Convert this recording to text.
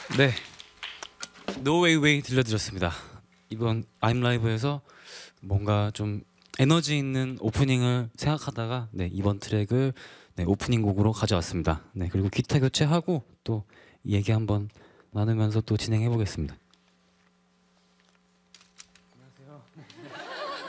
네, No Way Way 들려드렸습니다. 이번 I'm 라이브에서 뭔가 좀 에너지 있는 오프닝을 생각하다가 이번 트랙을 오프닝 곡으로 가져왔습니다. 그리고 기타 교체하고 또 얘기 한번 나누면서 또 진행해 보겠습니다.